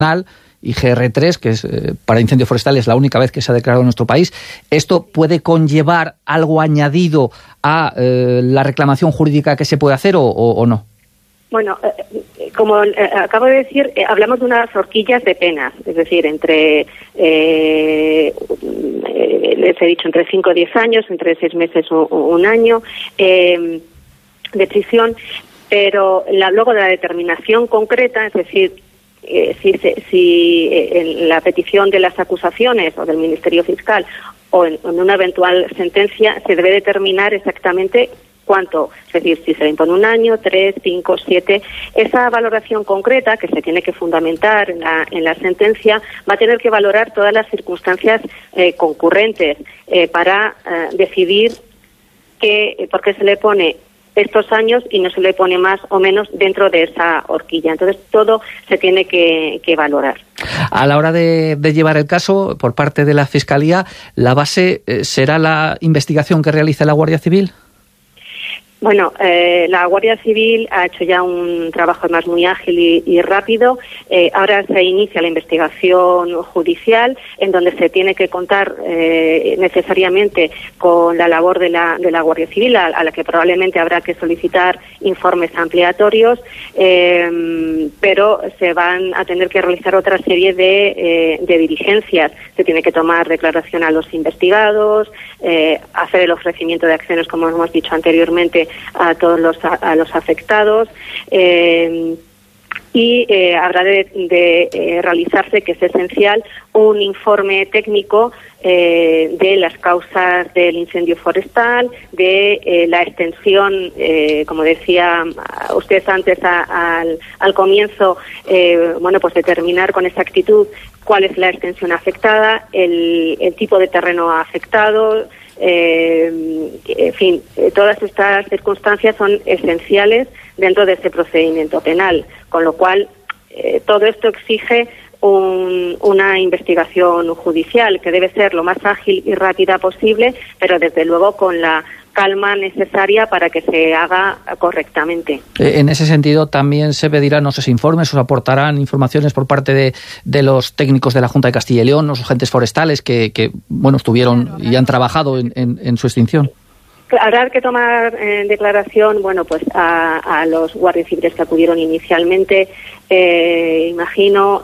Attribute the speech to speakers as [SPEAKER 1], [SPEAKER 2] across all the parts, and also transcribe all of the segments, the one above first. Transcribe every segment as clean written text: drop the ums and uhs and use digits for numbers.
[SPEAKER 1] y GR3, que es para incendio forestal, es la única vez que se ha declarado en nuestro país. ¿Esto puede conllevar algo añadido a la reclamación jurídica que se puede hacer o no?
[SPEAKER 2] Bueno, como acabo de decir, hablamos de unas horquillas de penas, es decir, entre, les he dicho, entre 5 o 10 años, entre 6 meses o un año de prisión, pero luego de la determinación concreta, es decir, si en la petición de las acusaciones o del Ministerio Fiscal o en una eventual sentencia se debe determinar exactamente cuánto, es decir, si se le impone 1 año, 3, 5, 7, esa valoración concreta que se tiene que fundamentar en la sentencia va a tener que valorar todas las circunstancias concurrentes para decidir por qué se le pone estos años y no se le pone más o menos dentro de esa horquilla. Entonces, todo se tiene que valorar.
[SPEAKER 1] A la hora de llevar el caso por parte de la Fiscalía, ¿la base será la investigación que realice la Guardia Civil?
[SPEAKER 2] Bueno, la Guardia Civil ha hecho ya un trabajo además muy ágil y rápido. Ahora se inicia la investigación judicial, en donde se tiene que contar necesariamente con la labor de la Guardia Civil, a la que probablemente habrá que solicitar informes ampliatorios, pero se van a tener que realizar otra serie de diligencias. Se tiene que tomar declaración a los investigados, hacer el ofrecimiento de acciones, como hemos dicho anteriormente, a todos los afectados, y habrá de realizarse, que es esencial, un informe técnico de las causas del incendio forestal, de la extensión, como decía usted antes al comienzo, pues determinar con exactitud cuál es la extensión afectada, el tipo de terreno afectado. En fin, todas estas circunstancias son esenciales dentro de ese procedimiento penal, con lo cual todo esto exige una investigación judicial que debe ser lo más ágil y rápida posible, pero desde luego con la calma necesaria para que se haga correctamente.
[SPEAKER 1] En ese sentido, también se pedirán esos informes, os aportarán informaciones por parte de los técnicos de la Junta de Castilla y León, los agentes forestales que estuvieron y han trabajado en su extinción.
[SPEAKER 2] Habrá que tomar declaración, pues a los guardias civiles que acudieron inicialmente, imagino,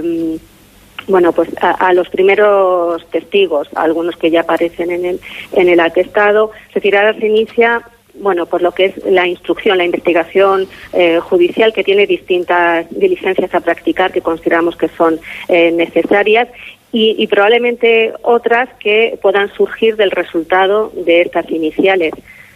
[SPEAKER 2] a los primeros testigos, algunos que ya aparecen en el atestado. Es decir, ahora se inicia, por lo que es la instrucción, la investigación judicial, que tiene distintas diligencias a practicar que consideramos que son necesarias, y probablemente otras que puedan surgir del resultado de estas iniciales.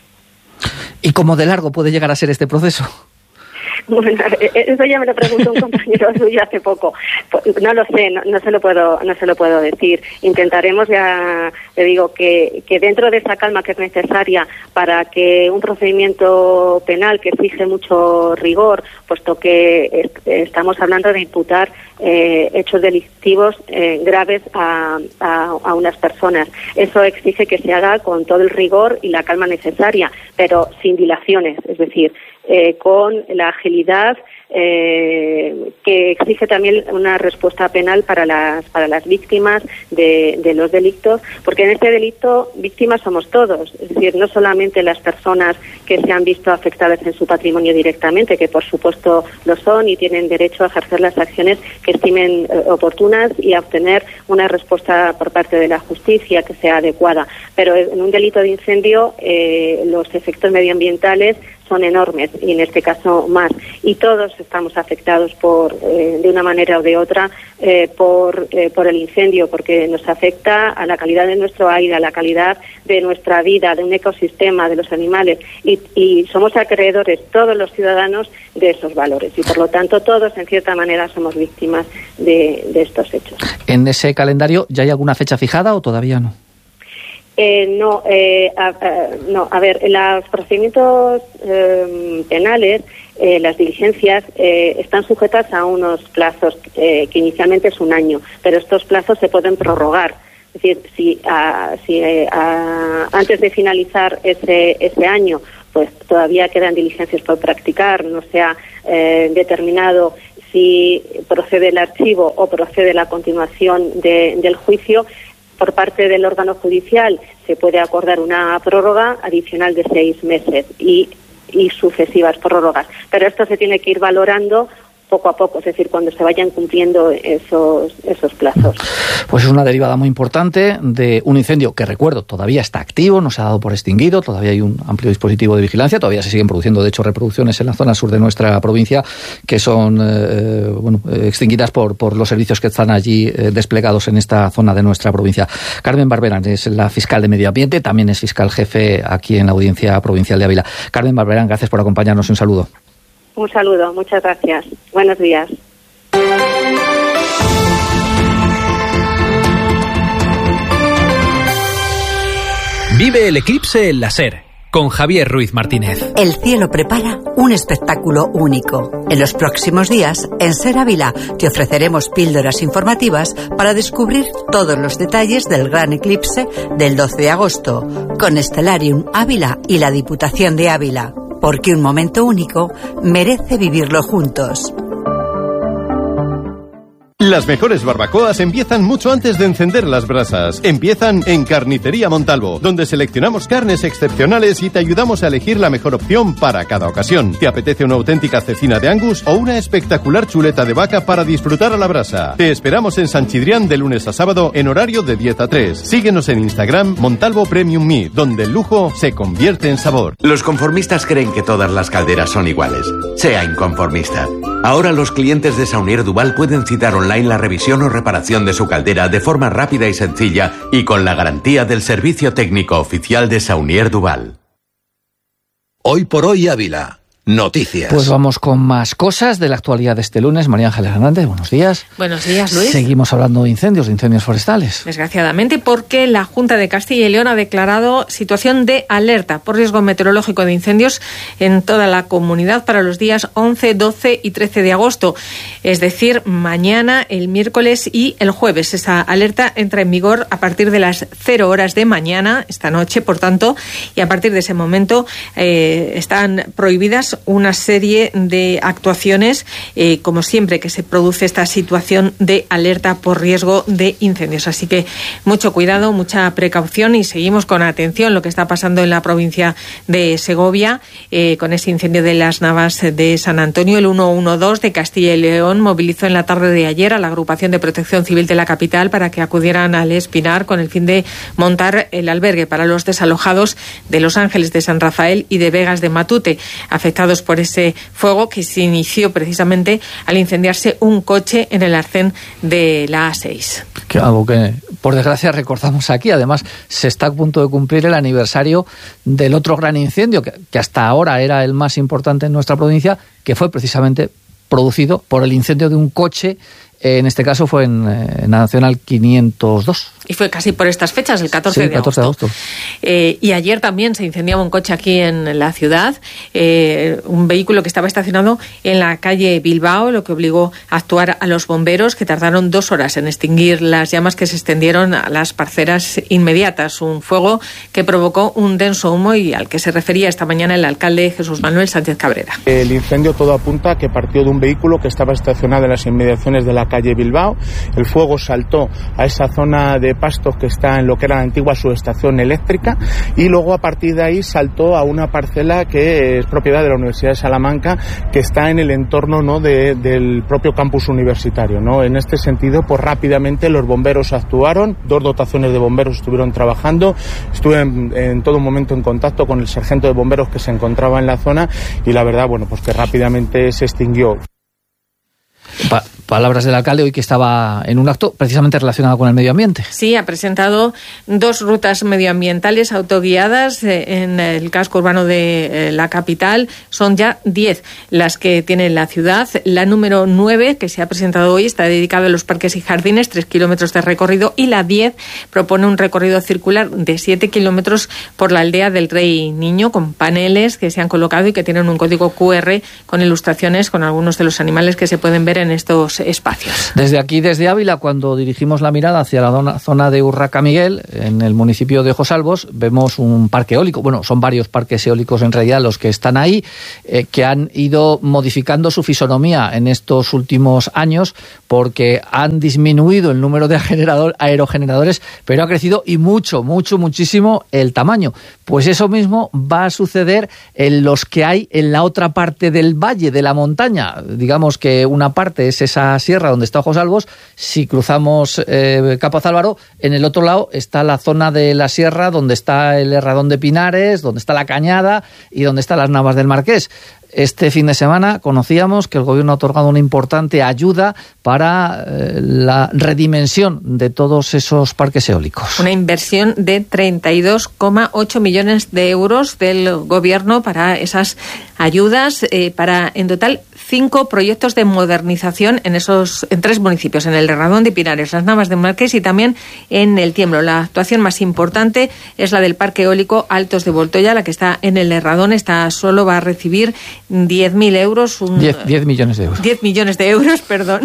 [SPEAKER 1] ¿Y cómo de largo puede llegar a ser este proceso?
[SPEAKER 2] Bueno, eso ya me lo preguntó un compañero suyo hace poco. No lo sé, no se lo puedo decir. Intentaremos, ya le digo, que dentro de esa calma que es necesaria para que un procedimiento penal que exige mucho rigor, puesto que estamos hablando de imputar hechos delictivos graves a unas personas. Eso exige que se haga con todo el rigor y la calma necesaria, pero sin dilaciones, es decir, con la agilidad que exige también una respuesta penal para las víctimas de los delitos, porque en este delito víctimas somos todos, es decir, no solamente las personas que se han visto afectadas en su patrimonio directamente, que por supuesto lo son y tienen derecho a ejercer las acciones que estimen oportunas y a obtener una respuesta por parte de la justicia que sea adecuada, pero en un delito de incendio los efectos medioambientales son enormes, y en este caso más, y todos estamos afectados de una manera o de otra por el incendio, porque nos afecta a la calidad de nuestro aire, a la calidad de nuestra vida, de un ecosistema, de los animales, y somos acreedores todos los ciudadanos de esos valores, y por lo tanto todos en cierta manera somos víctimas de estos hechos.
[SPEAKER 1] ¿En ese calendario ya hay alguna fecha fijada o todavía no?
[SPEAKER 2] No, a ver, en los procedimientos penales, las diligencias están sujetas a unos plazos que inicialmente es 1 año, pero estos plazos se pueden prorrogar. Es decir, si antes de finalizar ese año, pues todavía quedan diligencias por practicar, no se ha determinado si procede el archivo o procede la continuación del juicio, por parte del órgano judicial se puede acordar una prórroga adicional de 6 meses y sucesivas prórrogas. Pero esto se tiene que ir valorando poco a poco, es decir, cuando se vayan cumpliendo esos plazos.
[SPEAKER 1] Pues es una derivada muy importante de un incendio que, recuerdo, todavía está activo, no se ha dado por extinguido, todavía hay un amplio dispositivo de vigilancia, todavía se siguen produciendo, de hecho, reproducciones en la zona sur de nuestra provincia que son extinguidas por los servicios que están allí desplegados en esta zona de nuestra provincia. Carmen Barberán es la fiscal de Medio Ambiente, también es fiscal jefe aquí en la Audiencia Provincial de Ávila. Carmen Barberán, gracias por acompañarnos, un saludo.
[SPEAKER 2] Un saludo, muchas gracias. Buenos días.
[SPEAKER 3] Vive el eclipse en la SER, con Javier Ruiz Martínez.
[SPEAKER 4] El cielo prepara un espectáculo único. En los próximos días, en SER Ávila, te ofreceremos píldoras informativas para descubrir todos los detalles del gran eclipse del 12 de agosto, con Stellarium Ávila y la Diputación de Ávila. Porque un momento único merece vivirlo juntos.
[SPEAKER 5] Las mejores barbacoas empiezan mucho antes de encender las brasas. Empiezan en Carnicería Montalvo, donde seleccionamos carnes excepcionales y te ayudamos a elegir la mejor opción para cada ocasión. ¿Te apetece una auténtica cecina de Angus o una espectacular chuleta de vaca para disfrutar a la brasa? Te esperamos en San Chidrián de lunes a sábado en horario de 10 a 3. Síguenos en Instagram Montalvo Premium Meat, donde el lujo se convierte en sabor.
[SPEAKER 6] Los conformistas creen que todas las calderas son iguales. Sea inconformista. Ahora los clientes de Saunier Duval pueden citar online la revisión o reparación de su caldera de forma rápida y sencilla y con la garantía del servicio técnico oficial de Saunier Duval.
[SPEAKER 7] Hoy por hoy Ávila. Noticias.
[SPEAKER 1] Pues vamos con más cosas de la actualidad de este lunes. María Ángeles Hernández, buenos días.
[SPEAKER 8] Buenos días, Luis.
[SPEAKER 1] Seguimos hablando de incendios forestales.
[SPEAKER 8] Desgraciadamente, porque la Junta de Castilla y León ha declarado situación de alerta por riesgo meteorológico de incendios en toda la comunidad para los días 11, 12 y 13 de agosto. Es decir, mañana, el miércoles y el jueves. Esa alerta entra en vigor a partir de las 0 horas de mañana, esta noche, por tanto, y a partir de ese momento están prohibidas una serie de actuaciones, como siempre que se produce esta situación de alerta por riesgo de incendios. Así que mucho cuidado, mucha precaución y seguimos con atención lo que está pasando en la provincia de Segovia, con ese incendio de las Navas de San Antonio. El 112 de Castilla y León movilizó en la tarde de ayer a la Agrupación de Protección Civil de la capital para que acudieran al Espinar con el fin de montar el albergue para los desalojados de Los Ángeles de San Rafael y de Vegas de Matute, afectados por ese fuego que se inició precisamente al incendiarse un coche en el arcén de la A6.
[SPEAKER 1] Algo que, por desgracia, recordamos aquí. Además, se está a punto de cumplir el aniversario del otro gran incendio, que hasta ahora era el más importante en nuestra provincia, que fue precisamente producido por el incendio de un coche. En este caso fue en Nacional 502.
[SPEAKER 8] Y fue casi por estas fechas, el 14 de agosto. Y ayer también se incendiaba un coche aquí en la ciudad, un vehículo que estaba estacionado en la calle Bilbao, lo que obligó a actuar a los bomberos, que tardaron 2 horas en extinguir las llamas que se extendieron a las parcelas inmediatas. Un fuego que provocó un denso humo y al que se refería esta mañana el alcalde Jesús Manuel Sánchez Cabrera.
[SPEAKER 9] El incendio todo apunta que partió de un vehículo que estaba estacionado en las inmediaciones de la calle Bilbao. El fuego saltó a esa zona de pastos que está en lo que era la antigua subestación eléctrica y luego a partir de ahí saltó a una parcela que es propiedad de la Universidad de Salamanca, que está en el entorno, ¿no?, del propio campus universitario, ¿no? En este sentido, pues rápidamente los bomberos actuaron, 2 dotaciones de bomberos estuvieron trabajando. Estuve en todo momento en contacto con el sargento de bomberos que se encontraba en la zona y la verdad, bueno, pues que rápidamente se extinguió.
[SPEAKER 1] Palabras del alcalde hoy que estaba en un acto precisamente relacionado con el medio ambiente.
[SPEAKER 8] Sí, ha presentado 2 rutas medioambientales autoguiadas en el casco urbano de la capital. Son ya 10 las que tiene la ciudad. La número 9, que se ha presentado hoy, está dedicada a los parques y jardines, 3 kilómetros de recorrido, y la 10 propone un recorrido circular de 7 kilómetros por la aldea del Rey Niño, con paneles que se han colocado y que tienen un código QR con ilustraciones con algunos de los animales que se pueden ver en estos espacios.
[SPEAKER 1] Desde aquí, desde Ávila, cuando dirigimos la mirada hacia la zona de Urraca Miguel, en el municipio de Ojosalvos, vemos un parque eólico. Bueno, son varios parques eólicos en realidad los que están ahí, que han ido modificando su fisonomía en estos últimos años porque han disminuido el número de aerogeneradores, pero ha crecido y muchísimo el tamaño. Pues eso mismo va a suceder en los que hay en la otra parte del valle, de la montaña. Digamos que una parte es esa sierra donde está Ojosalvos. Si cruzamos Capozálvaro, en el otro lado está la zona de la sierra donde está el Herradón de Pinares, donde está la Cañada y donde están las Navas del Marqués. Este fin de semana conocíamos que el Gobierno ha otorgado una importante ayuda para la redimensión de todos esos parques eólicos.
[SPEAKER 8] Una inversión de 32,8 millones de euros del Gobierno para esas ayudas, para en total 5 proyectos de modernización en 3 municipios, en el Herradón de Pinares, las Navas del Marqués y también en el Tiemblo. La actuación más importante es la del Parque Eólico Altos de Voltoya, la que está en el Herradón. Esta solo va a recibir 10.000 euros.
[SPEAKER 1] 10 millones de euros.
[SPEAKER 8] 10 millones de euros, perdón.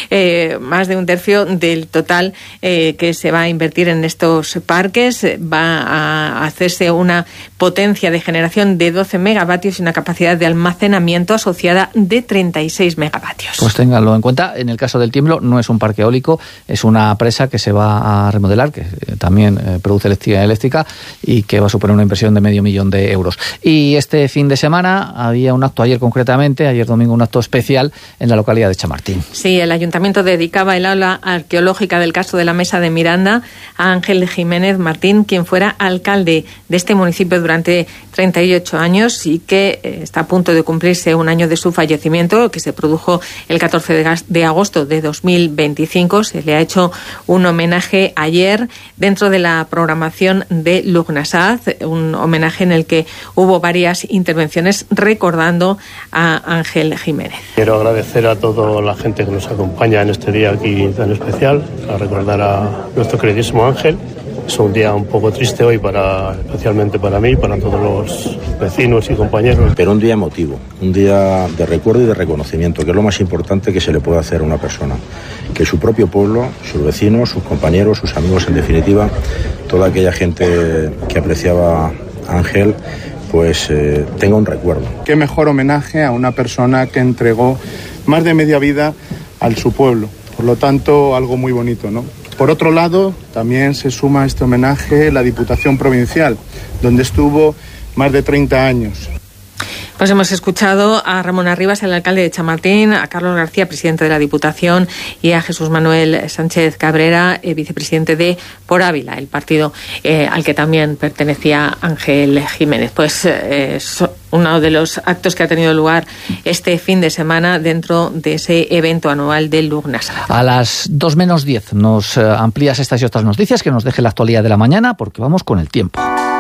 [SPEAKER 8] Más de un tercio del total que se va a invertir en estos parques. Va a hacerse una potencia de generación de 12 megavatios y una capacidad de almacenamiento asociada de 36 megavatios.
[SPEAKER 1] Pues ténganlo en cuenta. En el caso del Tiemblo no es un parque eólico, es una presa que se va a remodelar, que también produce electricidad eléctrica y que va a suponer una inversión de $500,000 de euros. Y este fin de semana había un acto, ayer domingo, un acto especial en la localidad de Chamartín.
[SPEAKER 8] Sí, el ayuntamiento dedicaba el aula arqueológica del caso de la Mesa de Miranda a Ángel Jiménez Martín, quien fuera alcalde de este municipio durante 38 años y que está a punto de cumplirse un año de su fallecimiento, que se produjo el 14 de agosto de 2025. Se le ha hecho un homenaje ayer dentro de la programación de Lugnasad, un homenaje en el que hubo varias intervenciones recordando a Ángel Jiménez.
[SPEAKER 10] Quiero agradecer a toda la gente que nos acompaña en este día aquí tan especial, a recordar a nuestro queridísimo Ángel. Es un día un poco triste hoy, especialmente para mí, para todos los vecinos y compañeros.
[SPEAKER 11] Pero un día emotivo, un día de recuerdo y de reconocimiento, que es lo más importante que se le puede hacer a una persona. Que su propio pueblo, sus vecinos, sus compañeros, sus amigos, en definitiva, toda aquella gente que apreciaba a Ángel, pues tenga un recuerdo.
[SPEAKER 9] Qué mejor homenaje a una persona que entregó más de media vida a su pueblo. Por lo tanto, algo muy bonito, ¿no? Por otro lado, también se suma a este homenaje la Diputación Provincial, donde estuvo más de 30 años.
[SPEAKER 8] Pues hemos escuchado a Ramón Arribas, el alcalde de Chamartín, a Carlos García, presidente de la Diputación, y a Jesús Manuel Sánchez Cabrera, vicepresidente de Por Ávila, el partido al que también pertenecía Ángel Jiménez. Pues es uno de los actos que ha tenido lugar este fin de semana dentro de ese evento anual del Lugnasad.
[SPEAKER 1] A las 2:10 nos amplías estas y otras noticias, que nos deje la actualidad de la mañana, porque vamos con el tiempo.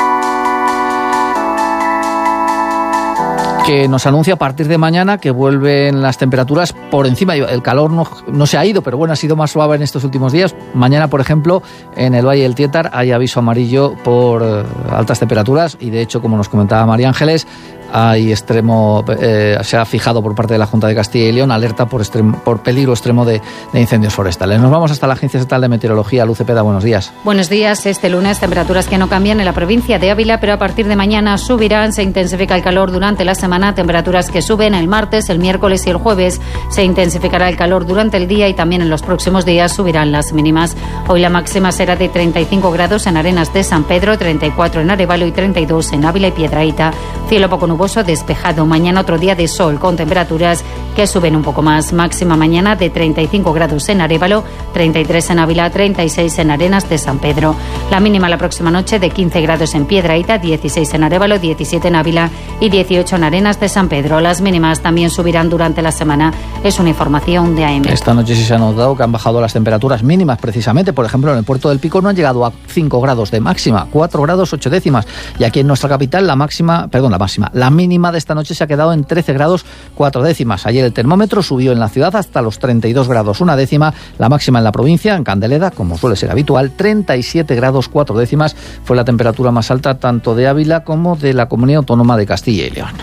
[SPEAKER 1] Que nos anuncia a partir de mañana que vuelven las temperaturas por encima. El calor no se ha ido, pero bueno, ha sido más suave en estos últimos días. Mañana, por ejemplo, en el Valle del Tietar hay aviso amarillo por altas temperaturas y, de hecho, como nos comentaba María Ángeles, hay se ha fijado por parte de la Junta de Castilla y León alerta por peligro extremo de incendios forestales. Nos vamos hasta la Agencia Estatal de Meteorología. Luz Cepeda, buenos días.
[SPEAKER 12] Buenos días. Este lunes temperaturas que no cambian en la provincia de Ávila, pero a partir de mañana subirán. Se intensifica el calor durante la semana, temperaturas que suben el martes, el miércoles y el jueves. Se intensificará el calor durante el día y también en los próximos días subirán las mínimas. Hoy la máxima será de 35 grados en Arenas de San Pedro, 34 en Arévalo y 32 en Ávila y Piedrahíta. Cielo poco nuboso, despejado. Mañana otro día de sol con temperaturas que suben un poco más. Máxima mañana de 35 grados en Arévalo, 33 en Ávila, 36 en Arenas de San Pedro. La mínima la próxima noche de 15 grados en Piedrahíta, 16 en Arévalo, 17 en Ávila y 18 en Arenas de San Pedro. Las mínimas también subirán durante la semana. Es una información de AM.
[SPEAKER 1] Esta noche sí se ha notado que han bajado las temperaturas mínimas precisamente. Por ejemplo, en el Puerto del Pico no han llegado a 5 grados de máxima, 4 grados 8 décimas. Y aquí en nuestra capital la mínima de esta noche se ha quedado en 13 grados 4 décimas. Ayer el termómetro subió en la ciudad hasta los 32 grados 1 décima. La máxima en la provincia, en Candeleda, como suele ser habitual, 37 grados 4 décimas. Fue la temperatura más alta tanto de Ávila como de la Comunidad Autónoma de Castilla y León.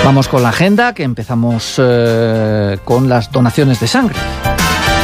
[SPEAKER 1] Vamos con la agenda, que empezamos con las donaciones de sangre.